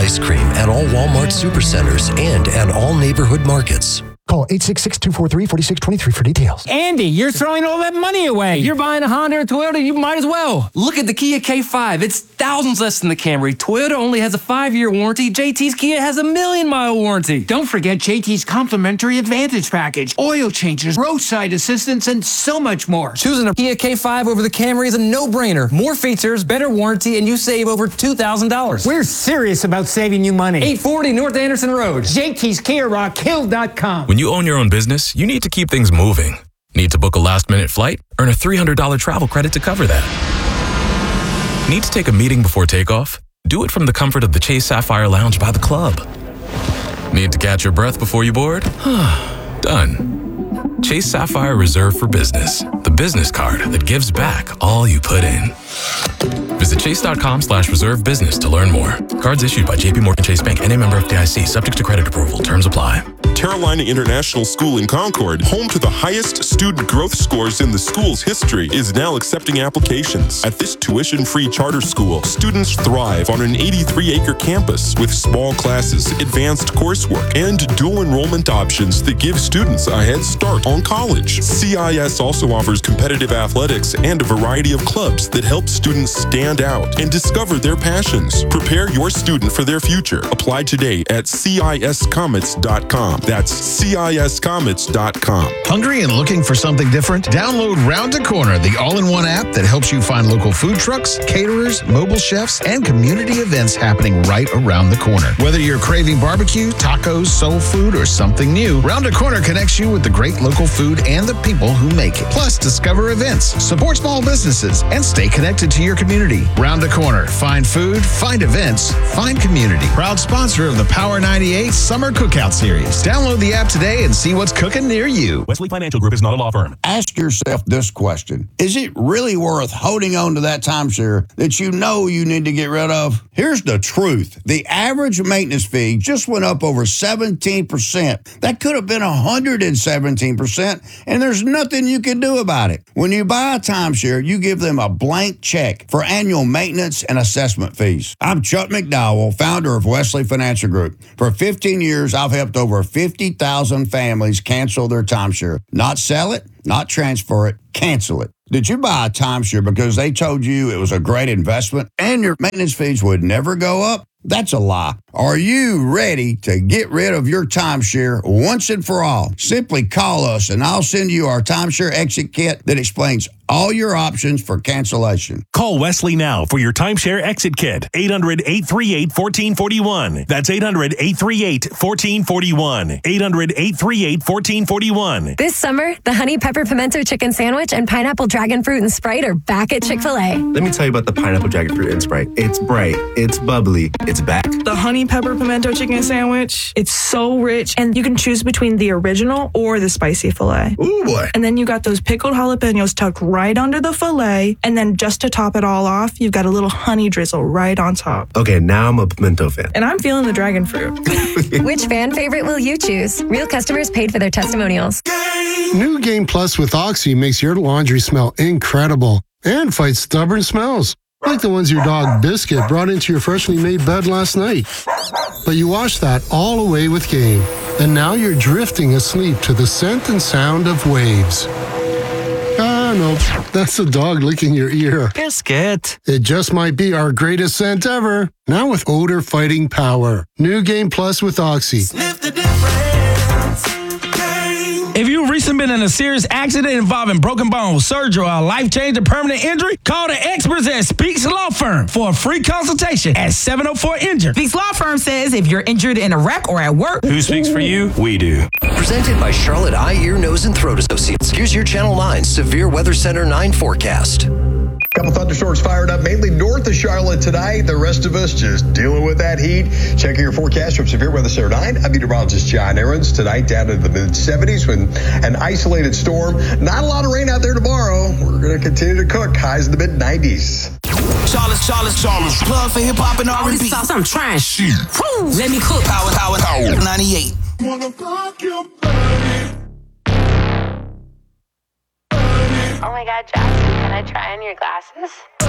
ice cream at all Walmart supercenters and at all neighborhood markets. Call 866-243-4623 for details. Andy, you're throwing all that money away. You're buying a Honda or Toyota, you might as well. Look at the Kia K5. It's thousands less than the Camry. Toyota only has a 5-year warranty. JT's Kia has a 1,000,000-mile warranty. Don't forget JT's complimentary Advantage package, oil changes, roadside assistance, and so much more. Choosing a Kia K5 over the Camry is a no-brainer. More features, better warranty, and you save over $2,000. We're serious about saving you money. 840 North Anderson Road. JT's Kia Rockhill.com. When you own your own business, you need to keep things moving. Need to book a last-minute flight? Earn a $300 travel credit to cover that. Need to take a meeting before takeoff? Do it from the comfort of the Chase Sapphire Lounge by the club. Need to catch your breath before you board? Done. Chase Sapphire Reserve for Business, the business card that gives back all you put in. Visit chase.com/reserve business to learn more. Cards issued by JPMorgan Chase Bank, N.A. member FDIC, subject to credit approval. Terms apply. Carolina International School in Concord, home to the highest student growth scores in the school's history, is now accepting applications. At this tuition-free charter school, students thrive on an 83-acre campus with small classes, advanced coursework, and dual enrollment options that give students a head start on college. CIS also offers competitive athletics and a variety of clubs that help students stand out and discover their passions. Prepare your student for their future. Apply today at CIScomets.com. That's CIScomets.com. Hungry and looking for something different? Download Round the Corner, the all-in-one app that helps you find local food trucks, caterers, mobile chefs, and community events happening right around the corner. Whether you're craving barbecue, tacos, soul food, or something new, Round the Corner connects you with the great local food and the people who make it. Plus, discover events, support small businesses, and stay connected to your community. Round the Corner. Find food, find events, find community. Proud sponsor of the Power 98 Summer Cookout Series. Download the app today and see what's cooking near you. Wesley Financial Group is not a law firm. Ask yourself this question. Is it really worth holding on to that timeshare that you know you need to get rid of? Here's the truth. The average maintenance fee just went up over 17%. That could have been 117%, and there's nothing you can do about it. When you buy a timeshare, you give them a blank check for annual maintenance and assessment fees. I'm Chuck McDowell, founder of Wesley Financial Group. For 15 years, I've helped over 50,000 families cancel their timeshare. Not sell it, not transfer it, cancel it. Did you buy a timeshare because they told you it was a great investment and your maintenance fees would never go up? That's a lie. Are you ready to get rid of your timeshare once and for all? Simply call us and I'll send you our timeshare exit kit that explains all your options for cancellation. Call Wesley now for your timeshare exit kit. 800-838-1441. That's 800-838-1441. 800-838-1441. This summer, the Honey Pepper Pimento Chicken Sandwich and Pineapple Dragon Fruit and Sprite are back at Chick-fil-A. Let me tell you about the Pineapple Dragon Fruit and Sprite. It's bright, it's bubbly, it's back. The Honey Pepper Pimento Chicken Sandwich, it's so rich, and you can choose between the original or the spicy filet. Ooh, boy. And then you got those pickled jalapenos tucked right under the filet, and then just to top it all off, you've got a little honey drizzle right on top. Okay, now I'm a pimento fan. And I'm feeling the dragon fruit. Which fan favorite will you choose? Real customers paid for their testimonials. New Game Plus with Oxy makes your laundry smell incredible and fights stubborn smells, like the ones your dog Biscuit brought into your freshly made bed last night. But you washed that all away with Game, and now you're drifting asleep to the scent and sound of waves. No, that's the dog licking your ear. Biscuit. It just might be our greatest scent ever. Now with odor fighting power. New Game Plus with Oxy. Sniff the difference. If you've recently been in a serious accident involving broken bones, surgery, or a life-changing permanent injury, call the experts at Speaks Law Firm for a free consultation at 704-INJURED. Speaks Law Firm says if you're injured in a wreck or at work. Who speaks for you? We do. Presented by Charlotte Eye, Ear, Nose, and Throat Associates. Here's your Channel 9 Severe Weather Center 9 forecast. Couple thunderstorms fired up mainly north of Charlotte tonight. The rest of us just dealing with that heat. Checking your forecast from Severe Weather Center 9. I'm meteorologist John Aarons. Tonight down to the mid-70s with an isolated storm. Not a lot of rain out there tomorrow. We're going to continue to cook. Highs in the mid-90s. Charlotte. Plug for hip-hop and R&B. This sauce, I'm trying shit. Let me cook. Power. 98. Oh my God, Jackson, can I try on your glasses?